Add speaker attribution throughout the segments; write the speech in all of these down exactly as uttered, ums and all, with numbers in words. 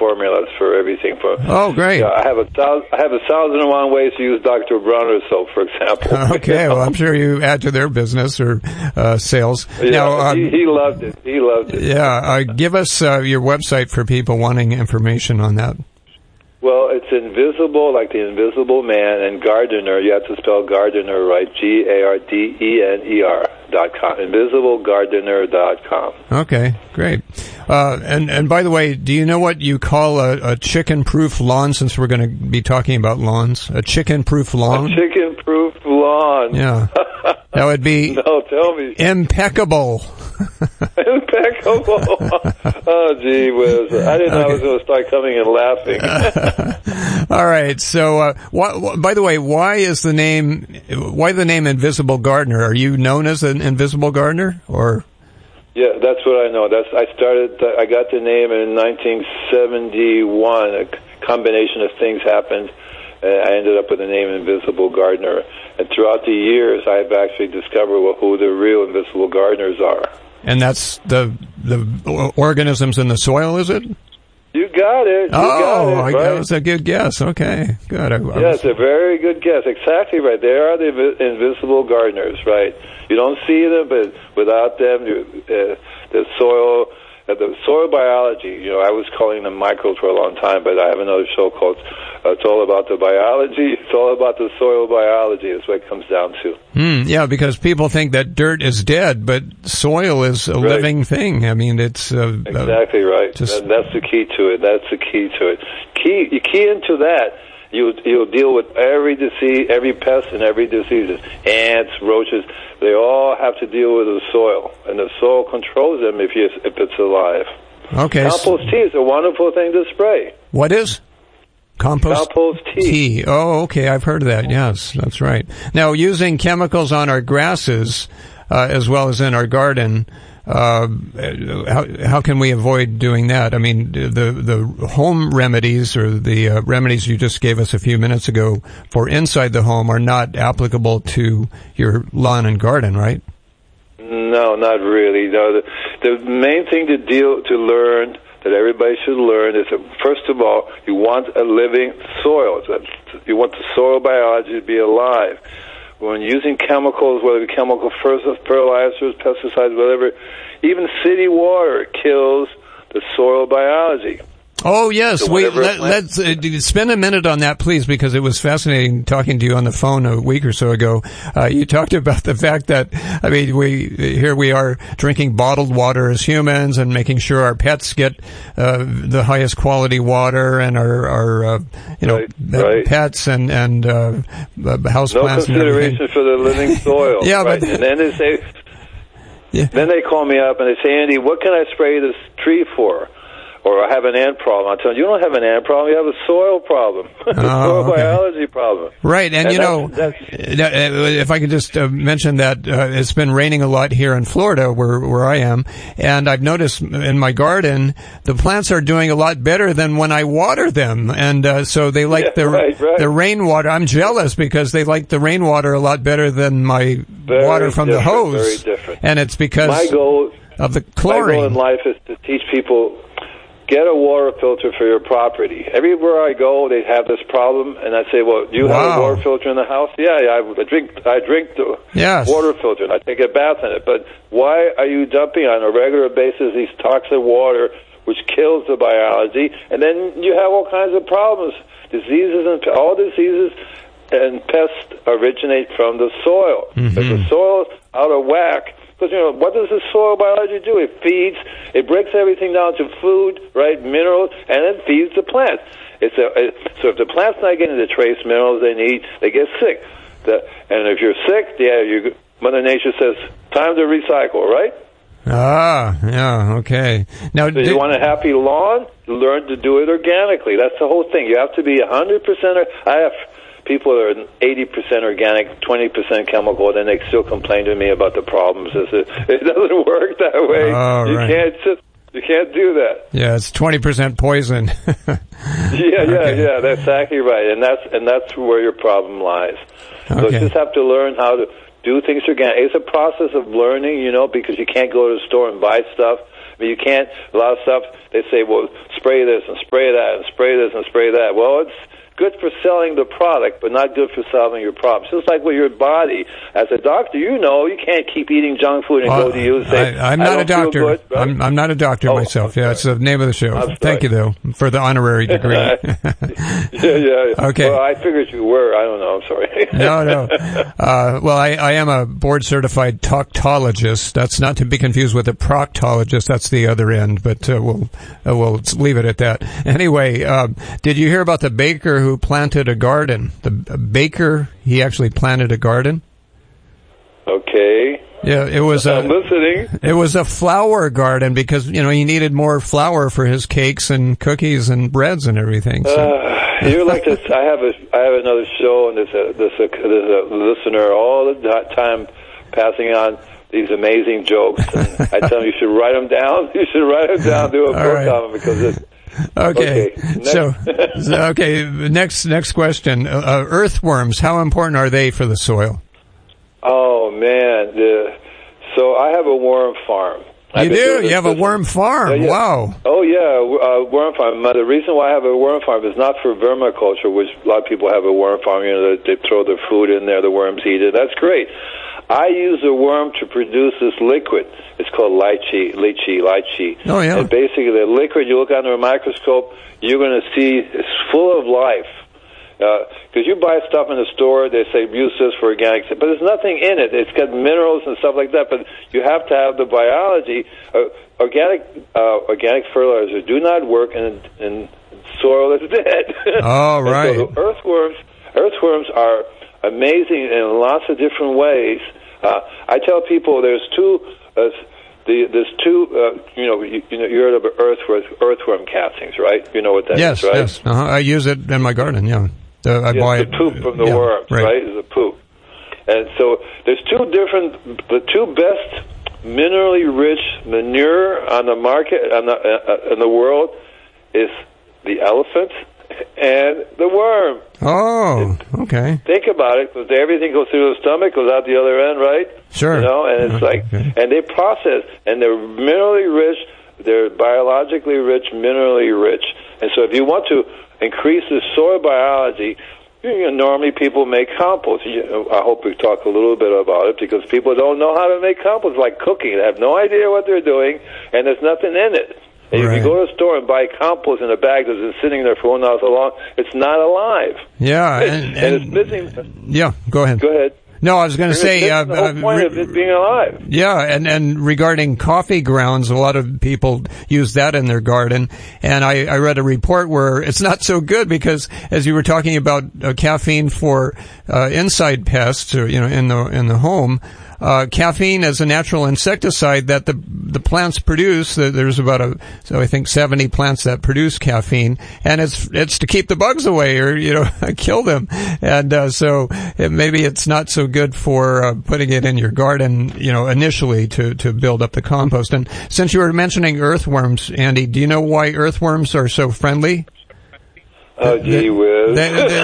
Speaker 1: formulas for everything. For
Speaker 2: oh, great!
Speaker 1: Yeah, I have a thousand, I have a thousand and one ways to use Doctor Bronner's soap, for example.
Speaker 2: Okay, well, I'm sure you add to their business or uh, sales.
Speaker 1: Yeah,
Speaker 2: now, uh,
Speaker 1: he, he loved it. He loved it.
Speaker 2: Yeah, uh, give us uh, your website for people wanting information on that.
Speaker 1: Well, it's Invisible, like the Invisible Man, and Gardener. You have to spell Gardener right, G A R D E N E R dot com, invisible gardener dot com.
Speaker 2: Okay, great. Uh, and, and by the way, do you know what you call a, a chicken-proof lawn, since we're going to be talking about lawns? A chicken-proof lawn?
Speaker 1: A chicken-proof lawn.
Speaker 2: Yeah. That would be
Speaker 1: no, tell me.
Speaker 2: Impeccable.
Speaker 1: Impeccable. Oh, gee whiz. I didn't know okay. I was going to start coming and laughing.
Speaker 2: All right. So, uh, wh- wh- by the way, why is the name, why the name Invisible Gardener? Are you known as an Invisible Gardener, or?
Speaker 1: Yeah, that's what I know. That's I started. I got the name in nineteen seventy-one. A combination of things happened, and I ended up with the name Invisible Gardener. And throughout the years, I've actually discovered who the real invisible gardeners are.
Speaker 2: And that's the the organisms in the soil, is it?
Speaker 1: You got it. You
Speaker 2: oh,
Speaker 1: got it, right?
Speaker 2: That was a good guess. Okay, good. I, I
Speaker 1: yeah,
Speaker 2: was...
Speaker 1: it's a very good guess. Exactly right. They are the invi- invisible gardeners, right? You don't see them, but without them, you, uh, the soil, uh, the soil biology. You know, I was calling them microbes for a long time, but I have another show called uh, "It's All About the Biology." It's all about the soil biology. Is what it comes down to.
Speaker 2: Mm, yeah, because people think that dirt is dead, but soil is a
Speaker 1: right.
Speaker 2: living thing. I mean, it's uh,
Speaker 1: exactly
Speaker 2: uh,
Speaker 1: right.
Speaker 2: Just...
Speaker 1: And that's the key to it. That's the key to it. Key, you key into that. You you'll deal with every disease, every pest, and every disease. Ants, roaches. They all have to deal with the soil, and the soil controls them if you if it's alive.
Speaker 2: Okay.
Speaker 1: Compost tea is a wonderful thing to spray.
Speaker 2: What is? Compost,
Speaker 1: Compost tea.
Speaker 2: tea. Oh, okay. I've heard of that. Yes, that's right. Now, using chemicals on our grasses uh, as well as in our garden, uh, how, how can we avoid doing that? I mean, the the home remedies or the uh, remedies you just gave us a few minutes ago for inside the home are not applicable to your lawn and garden, right?
Speaker 1: No, not really. No, the, the main thing to deal to learn that everybody should learn is that, first of all, you want a living soil. You want the soil biology to be alive. When using chemicals, whether it's chemical fertilizers, pesticides, whatever, even city water kills the soil biology.
Speaker 2: Oh, yes.
Speaker 1: So
Speaker 2: we, let, let's uh, spend a minute on that, please, because it was fascinating talking to you on the phone a week or so ago. Uh, you talked about the fact that, I mean, we here we are drinking bottled water as humans and making sure our pets get uh, the highest quality water, and our, our uh, you know,
Speaker 1: right, right.
Speaker 2: pets and, and uh, house
Speaker 1: no
Speaker 2: plants.
Speaker 1: No consideration for the living soil.
Speaker 2: yeah,
Speaker 1: right?
Speaker 2: but...
Speaker 1: And then they say...
Speaker 2: Yeah.
Speaker 1: Then they call me up and they say, Andy, what can I spray this tree for? Or I have an ant problem. I tell them, you don't have an ant problem. You have a soil problem, a
Speaker 2: oh,
Speaker 1: soil
Speaker 2: okay.
Speaker 1: biology problem.
Speaker 2: Right, and, and you
Speaker 1: that's,
Speaker 2: know,
Speaker 1: that's,
Speaker 2: if I could just uh, mention that uh, it's been raining a lot here in Florida, where where I am, and I've noticed in my garden the plants are doing a lot better than when I water them, and uh, so they like
Speaker 1: yeah,
Speaker 2: the
Speaker 1: right, right.
Speaker 2: the rainwater. I'm jealous because they like the rainwater a lot better than my
Speaker 1: very
Speaker 2: water from the hose.
Speaker 1: Very different.
Speaker 2: And it's because
Speaker 1: my goal,
Speaker 2: of the chlorine.
Speaker 1: My goal in life is to teach people. Get a water filter for your property. Everywhere I go, they have this problem, and I say, "Well, do you
Speaker 2: wow.
Speaker 1: have a water filter in the house?" Yeah, yeah. I drink. I drink the
Speaker 2: yes.
Speaker 1: water filter, and I take a bath in it. But why are you dumping on a regular basis these toxic water, which kills the biology, and then you have all kinds of problems, diseases, and all diseases and pests originate from the soil.
Speaker 2: Mm-hmm.
Speaker 1: If the soil's out of whack. Because, you know, what does the soil biology do? It feeds, it breaks everything down to food, right, minerals, and it feeds the plants. It's a, it, so if the plant's not getting the trace minerals they need, they get sick. The, and if you're sick, yeah, you, Mother Nature says, time to recycle, right?
Speaker 2: Ah, yeah, okay. Now,
Speaker 1: so you want a happy lawn? Learn to do it organically. That's the whole thing. You have to be one hundred percent. I have people that are eighty percent organic, twenty percent chemical, then they still complain to me about the problems. It, it doesn't work that way.
Speaker 2: Oh,
Speaker 1: you
Speaker 2: right.
Speaker 1: can't just, you can't do that.
Speaker 2: Yeah, it's twenty percent poison.
Speaker 1: yeah, yeah,
Speaker 2: okay.
Speaker 1: yeah. That's exactly right, and that's and that's where your problem lies. So
Speaker 2: okay.
Speaker 1: you just have to learn how to do things organic. It's a process of learning, you know, because you can't go to the store and buy stuff. I mean, you can't, a lot of stuff, they say, well, spray this and spray that and spray this and spray that. Well, it's good for selling the product, but not good for solving your problems. Just like with your body. As a doctor, you know you can't keep eating junk food and uh, go to you and say,
Speaker 2: I, I'm not
Speaker 1: I
Speaker 2: a doctor.
Speaker 1: Good, right?
Speaker 2: I'm, I'm not a doctor
Speaker 1: oh,
Speaker 2: myself. Yeah, it's the name of the show. Thank you, though, for the honorary degree.
Speaker 1: yeah, yeah.
Speaker 2: Okay.
Speaker 1: Well, I figured you were. I don't know. I'm sorry.
Speaker 2: no, no. Uh, well, I, I am a board-certified proctologist. That's not to be confused with a proctologist. That's the other end, but uh, we'll uh, we'll leave it at that. Anyway, uh, did you hear about the baker who planted a garden? The baker, he actually planted a garden.
Speaker 1: Okay.
Speaker 2: Yeah, it was a.
Speaker 1: I'm listening.
Speaker 2: It was a flower garden because you know he needed more flour for his cakes and cookies and breads and everything. So.
Speaker 1: Uh, you're like this. I have a. I have another show, and there's a there's a, there's a listener all the time passing on these amazing jokes. And I tell him you should write them down. You should write them down. Do a book right. on them because it's.
Speaker 2: Okay,
Speaker 1: okay
Speaker 2: so, so okay. Next, next question. Uh, earthworms. How important are they for the soil?
Speaker 1: Oh man, the, so I have a worm farm.
Speaker 2: You do? You have a worm farm?
Speaker 1: Yeah, yeah.
Speaker 2: Wow.
Speaker 1: Oh yeah, uh, worm farm. The reason why I have a worm farm is not for vermiculture, which a lot of people have a worm farm. You know, they, they throw their food in there, the worms eat it. That's great. I use a worm to produce this liquid. It's called lychee, lychee, lychee.
Speaker 2: Oh, yeah.
Speaker 1: And basically, the liquid, you look under a microscope, you're going to see it's full of life. Because uh, you buy stuff in the store, they say use this for organic, but there's nothing in it. It's got minerals and stuff like that, but you have to have the biology. Uh, organic uh, organic fertilizer do not work in, in soil that's dead.
Speaker 2: Oh, right.
Speaker 1: So earthworms, earthworms are amazing in lots of different ways. Uh, I tell people there's two, uh, the, there's two, uh, you know, you, you know, you heard of earthworm, earthworm castings, right? You know what that
Speaker 2: yes,
Speaker 1: is, right?
Speaker 2: Yes, yes. Uh-huh. I use it in my garden, yeah. Uh, I
Speaker 1: yes,
Speaker 2: buy
Speaker 1: the
Speaker 2: it.
Speaker 1: poop from the
Speaker 2: yeah,
Speaker 1: worms,
Speaker 2: right?
Speaker 1: right? Is the poop. And so there's two different, the two best minerally rich manure on the market, on the, uh, in the world is the elephant and the worm.
Speaker 2: Oh, okay.
Speaker 1: Think about it, because everything goes through the stomach, goes out the other end, right?
Speaker 2: Sure.
Speaker 1: You know, and it's like,
Speaker 2: okay.
Speaker 1: and they process, and they're minerally rich, they're biologically rich, minerally rich. And so if you want to increase the soil biology, you know, normally people make compost. You know, I hope we talk a little bit about it, because people don't know how to make compost, like cooking. They have no idea what they're doing, and there's nothing in it. And
Speaker 2: right.
Speaker 1: If you go to the store and buy compost in a bag that's been sitting there for one hour so long, it's not alive.
Speaker 2: Yeah,
Speaker 1: and, and, and it's missing.
Speaker 2: Yeah, go ahead.
Speaker 1: Go ahead.
Speaker 2: No, I was going to say
Speaker 1: uh, the whole
Speaker 2: uh,
Speaker 1: point
Speaker 2: re-
Speaker 1: of it being alive.
Speaker 2: Yeah, and and regarding coffee grounds, a lot of people use that in their garden. And I, I read a report where it's not so good because, as you were talking about uh, caffeine for uh, inside pests, or you know, in the in the home. Uh, caffeine is a natural insecticide that the the plants produce. There's about a so I think seventy plants that produce caffeine, and it's it's to keep the bugs away or you know kill them. And uh, so it, maybe it's not so good for uh, putting it in your garden, you know, initially to to build up the compost. And since you were mentioning earthworms, Andy, do you know why earthworms are so friendly?
Speaker 1: Oh, gee whiz.
Speaker 2: They, they, they, they,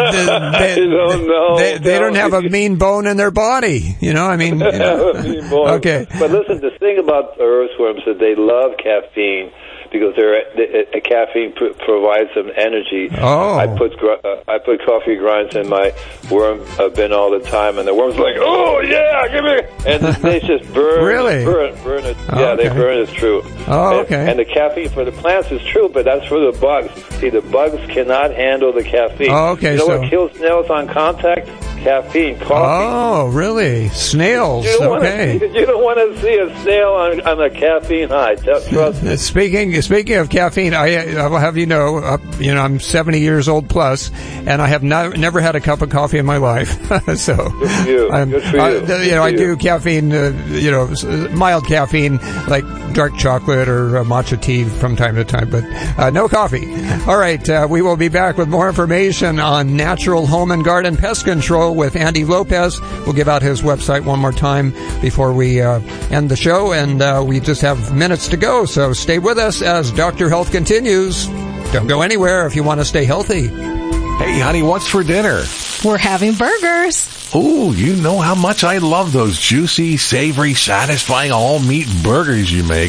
Speaker 1: I don't know.
Speaker 2: They, they don't have a mean bone in their body. You know, I mean. You know. Okay.
Speaker 1: But listen, the thing about earthworms is that they love caffeine because they're, they, uh, caffeine pr- provides them energy.
Speaker 2: Oh.
Speaker 1: I put gr- uh, I put coffee grinds in my worm uh, bin all the time, and the worms are like, oh, yeah, give me. And they just burn.
Speaker 2: Really?
Speaker 1: Burn, burn it.
Speaker 2: Oh,
Speaker 1: yeah,
Speaker 2: okay.
Speaker 1: they burn it true.
Speaker 2: Oh,
Speaker 1: and,
Speaker 2: okay.
Speaker 1: And the caffeine for the plants is true, but that's for the bugs. See, the bugs cannot handle the caffeine.
Speaker 2: Oh, okay.
Speaker 1: You know
Speaker 2: so.
Speaker 1: what kills snails on contact? Caffeine, coffee.
Speaker 2: Oh, really? Snails.
Speaker 1: You don't
Speaker 2: okay.
Speaker 1: Want to, you don't want to see a snail on, on a caffeine high. Trust me.
Speaker 2: Speaking speaking of caffeine, I, I will have you know, uh, you know, I'm seventy years old plus, and I have not, never had a cup of coffee in my life. so,
Speaker 1: good for you.
Speaker 2: I'm,
Speaker 1: good for you.
Speaker 2: I, you
Speaker 1: good
Speaker 2: know, I
Speaker 1: you.
Speaker 2: do caffeine, uh, you know, mild caffeine like dark chocolate or uh, matcha tea from time to time, but uh, no coffee. All right, uh, we will be back with more information on natural home and garden pest control with Andy Lopez. We'll give out his website one more time before we uh, end the show, and uh, we just have minutes to go, so stay with us as Doctor Health continues. Don't go anywhere if you want to stay healthy.
Speaker 3: Hey, honey, what's for dinner?
Speaker 4: We're having burgers.
Speaker 3: Ooh, you know how much I love those juicy, savory, satisfying all-meat burgers you make.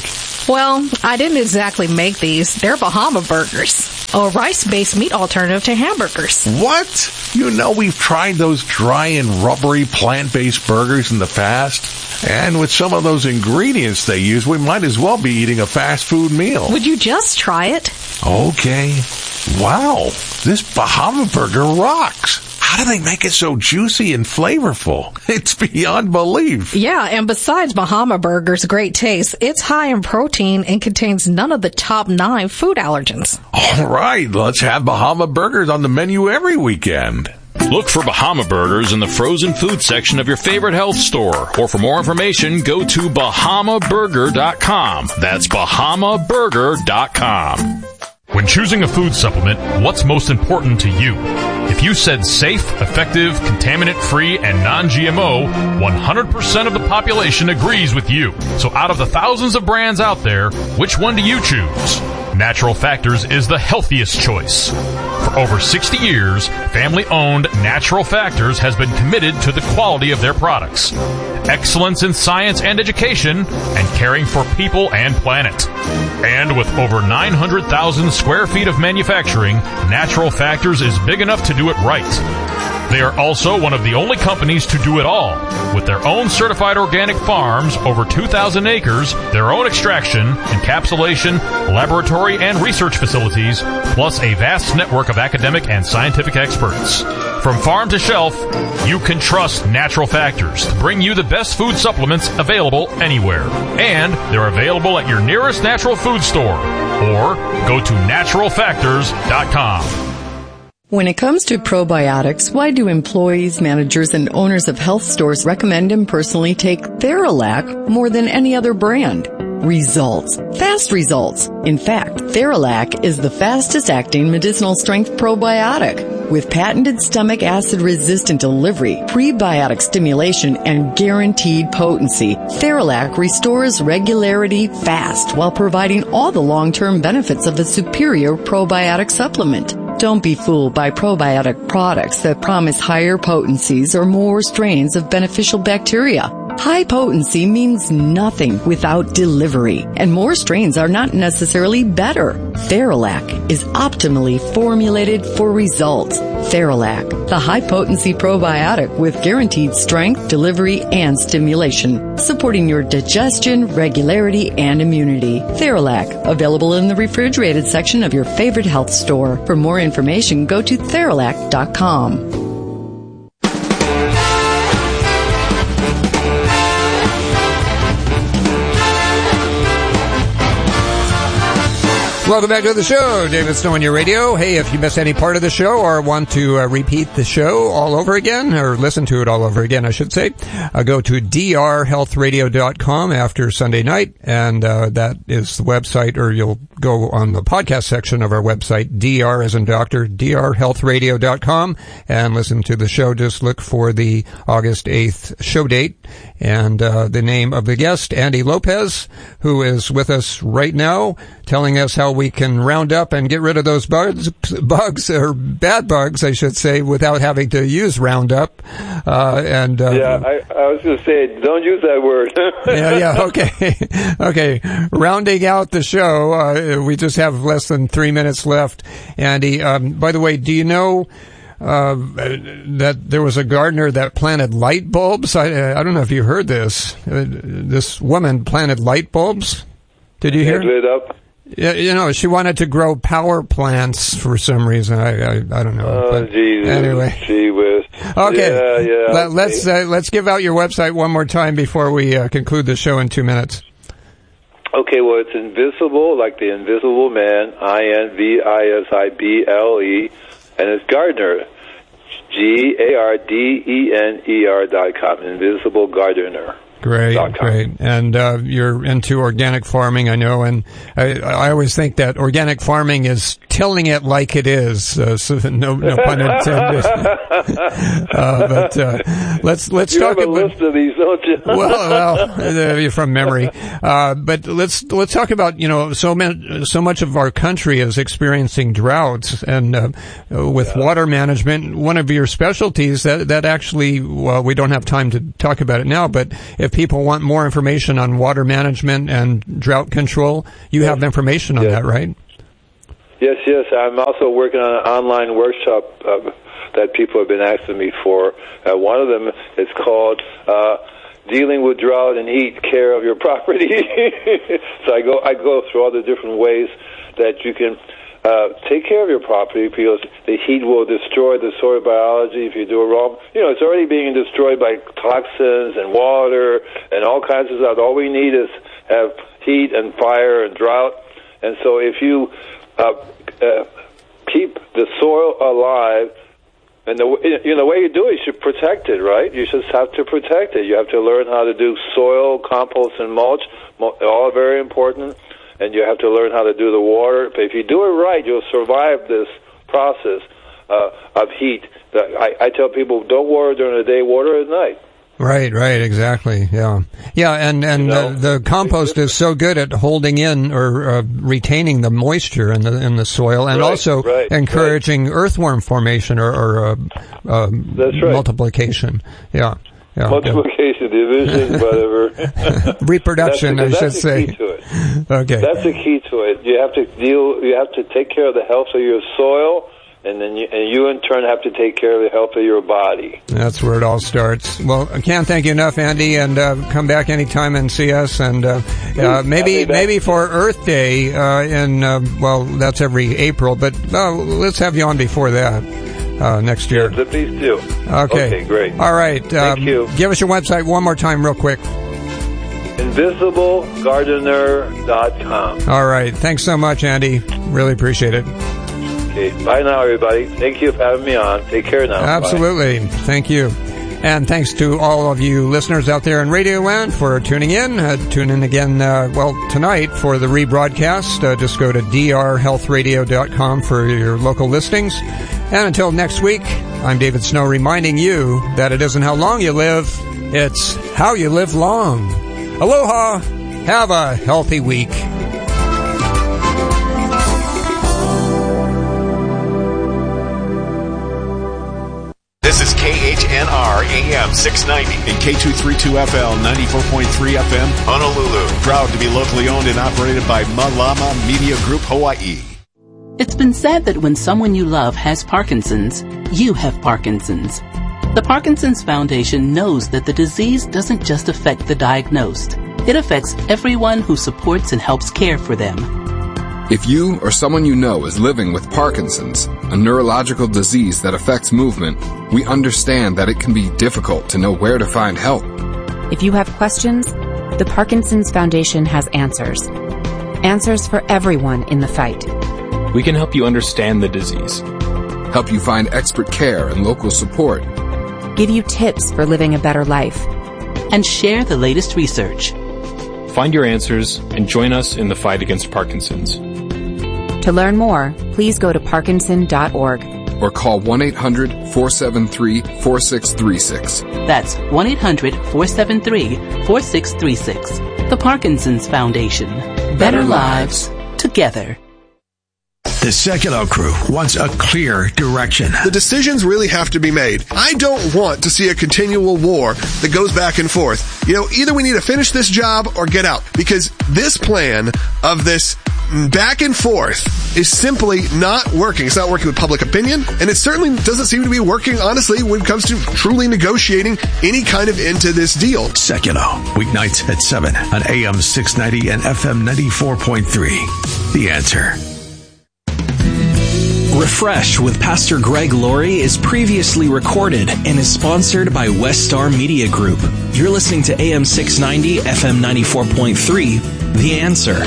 Speaker 4: Well, I didn't exactly make these. They're Bahama Burgers, a rice-based meat alternative to hamburgers.
Speaker 3: What? You know we've tried those dry and rubbery plant-based burgers in the past. And with some of those ingredients they use, we might as well be eating a fast food meal.
Speaker 4: Would you just try it?
Speaker 3: Okay. Wow, this Bahama Burger rocks. How do they make it so juicy and flavorful? It's beyond belief.
Speaker 4: Yeah, and besides Bahama Burger's great taste, it's high in protein and contains none of the top nine food allergens.
Speaker 3: All right, let's have Bahama Burgers on the menu every weekend.
Speaker 5: Look for Bahama Burgers in the frozen food section of your favorite health store. Or for more information, go to bahama burger dot com. That's bahama burger dot com.
Speaker 6: When choosing a food supplement, what's most important to you? If you said safe, effective, contaminant-free, and non-G M O, one hundred percent of the population agrees with you. So out of the thousands of brands out there, which one do you choose? Natural Factors is the healthiest choice. For over sixty years, family-owned Natural Factors has been committed to the quality of their products, excellence in science and education, and caring for people and planet. And with over nine hundred thousand square feet of manufacturing, Natural Factors is big enough to do it right. They are also one of the only companies to do it all, with their own certified organic farms, over two thousand acres, their own extraction, encapsulation, laboratory, and research facilities, plus a vast network of academic and scientific experts. From farm to shelf, you can trust Natural Factors to bring you the best food supplements available anywhere. And they're available at your nearest natural food store, or go to natural factors dot com.
Speaker 7: When it comes to probiotics, why do employees, managers, and owners of health stores recommend and personally take Theralac more than any other brand? Results. Fast results. In fact, Theralac is the fastest acting medicinal strength probiotic. With patented stomach acid resistant delivery, prebiotic stimulation, and guaranteed potency, Theralac restores regularity fast while providing all the long-term benefits of a superior probiotic supplement. Don't be fooled by probiotic products that promise higher potencies or more strains of beneficial bacteria. High potency means nothing without delivery, and more strains are not necessarily better. Theralac is optimally formulated for results. Theralac, the high-potency probiotic with guaranteed strength, delivery, and stimulation, supporting your digestion, regularity, and immunity. Theralac, available in the refrigerated section of your favorite health store. For more information, go to Theralac dot com.
Speaker 2: Welcome back to the show. David Snow on your radio. Hey, if you missed any part of the show or want to uh, repeat the show all over again, or listen to it all over again, I should say, uh, go to d r health radio dot com after Sunday night, and uh, that is the website, or you'll go on the podcast section of our website, Dr as in doctor, d r health radio dot com, and listen to the show. Just look for the August eighth show date and uh, the name of the guest, Andy Lopez, who is with us right now, telling us how we can round up and get rid of those bugs, bugs or bad bugs, I should say, without having to use Roundup. Uh, and uh,
Speaker 1: yeah, I, I was going to say, don't use that word.
Speaker 2: yeah, yeah, okay, okay. Rounding out the show, uh, we just have less than three minutes left. Andy, um, by the way, do you know uh, that there was a gardener that planted light bulbs? I, I don't know if you heard this. Uh, this woman planted light bulbs. Did you hear?
Speaker 1: Lit up.
Speaker 2: Yeah, you know, she wanted to grow power plants for some reason. I I, I don't know.
Speaker 1: Oh,
Speaker 2: but
Speaker 1: Jesus.
Speaker 2: Anyway.
Speaker 1: Gee whiz.
Speaker 2: Okay.
Speaker 1: Yeah, yeah.
Speaker 2: Let, let's uh, let's give out your website one more time before we uh, conclude the show in two minutes.
Speaker 1: Okay, well, it's Invisible, like the Invisible Man, I N V I S I B L E, and it's Gardner, G A R D E N E R dot com, Invisible Gardener.
Speaker 2: Great, great. And uh, you're into organic farming, I know, and I, I always think that organic farming is tilling it like it is. Uh, so no, no pun intended. uh, but uh, let's let's
Speaker 1: you
Speaker 2: talk
Speaker 1: have a
Speaker 2: about
Speaker 1: list of these, don't you?
Speaker 2: well, well, from memory. Uh, but let's let's talk about, you know, so many, so much of our country is experiencing droughts, and uh, with yeah. water management, one of your specialties that that actually, well, we don't have time to talk about it now, but if people want more information on water management and drought control, you have information on
Speaker 1: yes.
Speaker 2: that, right?
Speaker 1: Yes, yes. I'm also working on an online workshop uh, that people have been asking me for. Uh, one of them is called uh, Dealing with Drought and Heat, Care of Your Property. So I go I go through all the different ways that you can uh, take care of your property, because the heat will destroy the soil biology if you do it wrong. You know, it's already being destroyed by toxins and water and all kinds of stuff. All we need is have heat and fire and drought. And so if you uh, uh, keep the soil alive, and the you know the way you do it, you should protect it, right? You just have to protect it. You have to learn how to do soil, compost, and mulch, all very important. And you have to learn how to do the water. But if you do it right, you'll survive this process uh, of heat. I, I tell people, don't water during the day, water at night.
Speaker 2: Right, right, exactly, yeah. Yeah, and, and you know, the, the compost is so good at holding in or uh, retaining the moisture in the in the soil, and
Speaker 1: right,
Speaker 2: also
Speaker 1: right,
Speaker 2: encouraging right. earthworm formation or, or uh, uh,
Speaker 1: That's right.
Speaker 2: multiplication. Yeah. Yeah,
Speaker 1: multiplication, yeah. division, whatever.
Speaker 2: Reproduction,
Speaker 1: that's,
Speaker 2: I should
Speaker 1: that's
Speaker 2: say.
Speaker 1: The key to it.
Speaker 2: Okay.
Speaker 1: That's the key to it. You have to deal. You have to take care of the health of your soil, and then you, and you in turn have to take care of the health of your body.
Speaker 2: That's where it all starts. Well, I can't thank you enough, Andy, and uh, come back anytime and see us. And uh, uh, maybe maybe for Earth Day uh, in uh, well, that's every April, but uh, let's have you on before that. Uh, next year.
Speaker 1: Yes, please do.
Speaker 2: Okay.
Speaker 1: Okay, great.
Speaker 2: All right.
Speaker 1: Thank
Speaker 2: um,
Speaker 1: you.
Speaker 2: Give us your website one more time real quick.
Speaker 1: invisible gardener dot com.
Speaker 2: All right. Thanks so much, Andy. Really appreciate it.
Speaker 1: Okay. Bye now, everybody. Thank you for having me on. Take care now.
Speaker 2: Absolutely.
Speaker 1: Bye.
Speaker 2: Thank you. And thanks to all of you listeners out there in Radio Land for tuning in. Uh, tune in again, uh, well, tonight for the rebroadcast. Uh, just go to d r health radio dot com for your local listings. And until next week, I'm David Snow reminding you that it isn't how long you live, it's how you live long. Aloha! Have a healthy week.
Speaker 8: This is K H N R A M six ninety
Speaker 9: and K two thirty-two F L ninety-four point three F M
Speaker 8: Honolulu.
Speaker 9: Proud to be locally owned and operated by Malama Media Group Hawaii.
Speaker 10: It's been said that when someone you love has Parkinson's, you have Parkinson's. The Parkinson's Foundation knows that the disease doesn't just affect the diagnosed. It affects everyone who supports and helps care for them.
Speaker 11: If you or someone you know is living with Parkinson's, a neurological disease that affects movement, we understand that it can be difficult to know where to find help.
Speaker 12: If you have questions, the Parkinson's Foundation has answers. Answers for everyone in the fight.
Speaker 13: We can help you understand the disease.
Speaker 11: Help you find expert care and local support.
Speaker 12: Give you tips for living a better life.
Speaker 10: And share the latest research.
Speaker 13: Find your answers and join us in the fight against Parkinson's.
Speaker 12: To learn more, please go to parkinson dot org.
Speaker 11: Or call one eight hundred four seven three four six three six.
Speaker 10: That's one eight hundred four seven three four six three six. The Parkinson's Foundation. Better, Better lives together.
Speaker 14: The Sekulow crew wants a clear direction.
Speaker 15: The decisions really have to be made. I don't want to see a continual war that goes back and forth. You know, either we need to finish this job or get out, because this plan of this back and forth is simply not working. It's not working with public opinion, and it certainly doesn't seem to be working, honestly, when it comes to truly negotiating any kind of end to this deal.
Speaker 14: Sekulow, weeknights at seven on A M six ninety and F M ninety-four point three. The Answer.
Speaker 16: Refresh with Pastor Greg Laurie is previously recorded and is sponsored by Westar Media Group. You're listening to A M six ninety, F M ninety-four point three, The Answer.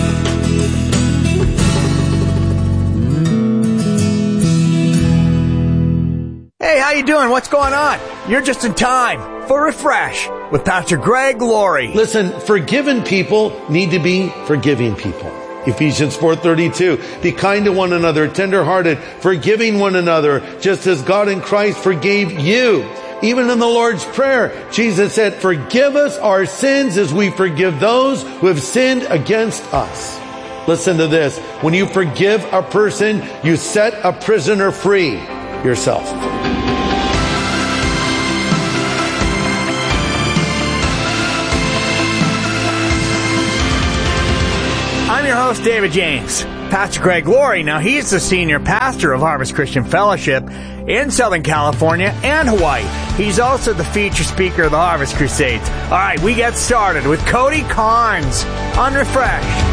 Speaker 17: Hey, how you doing? What's going on? You're just in time for Refresh with Pastor Greg Laurie.
Speaker 18: Listen, forgiven people need to be forgiving people. Ephesians four thirty-two, be kind to one another, tenderhearted, forgiving one another, just as God in Christ forgave you. Even in the Lord's Prayer, Jesus said, forgive us our sins as we forgive those who have sinned against us. Listen to this. When you forgive a person, you set a prisoner free yourself.
Speaker 17: host, David James. Pastor Greg Laurie, now he's the senior pastor of Harvest Christian Fellowship in Southern California and Hawaii. He's also the feature speaker of the Harvest Crusades. All right, we get started with Cody Carnes on Refresh.